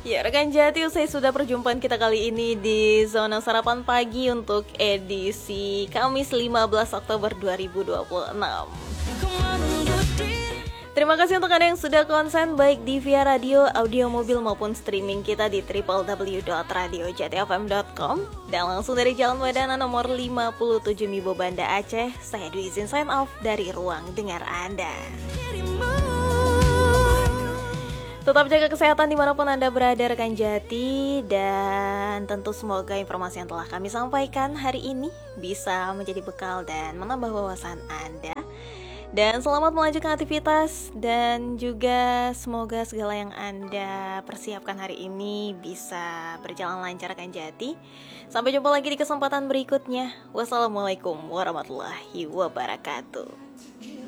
Ya, rekan Jati, usai sudah perjumpaan kita kali ini di Zona Sarapan Pagi untuk edisi Kamis 15 Oktober 2026. Terima kasih untuk Anda yang sudah konsen baik di via radio, audio, mobil maupun streaming kita di www.radiojatfm.com dan langsung dari Jalan Wadana nomor 57 Mibo Banda Aceh. Saya Dwi izin sign off dari ruang dengar Anda. Tetap jaga kesehatan dimanapun Anda berada rekan Jati. Dan tentu semoga informasi yang telah kami sampaikan hari ini bisa menjadi bekal dan menambah wawasan Anda. Dan selamat melanjutkan aktivitas. Dan juga semoga segala yang Anda persiapkan hari ini bisa berjalan lancar rekan Jati. Sampai jumpa lagi di kesempatan berikutnya. Wassalamualaikum warahmatullahi wabarakatuh.